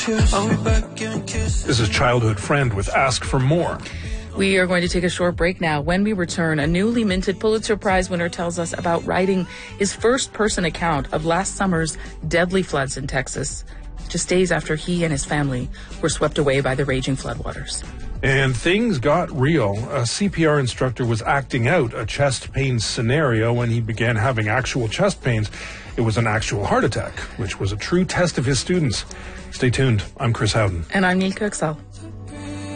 This is Childhood Friend with Ask for More. We are going to take a short break now. When we return, a newly minted Pulitzer Prize winner tells us about writing his first-person account of last summer's deadly floods in Texas, just days after he and his family were swept away by the raging floodwaters. And things got real. A CPR instructor was acting out a chest pain scenario when he began having actual chest pains. It was an actual heart attack, which was a true test of his students. Stay tuned. I'm Chris Howden. And I'm Nilka Excel.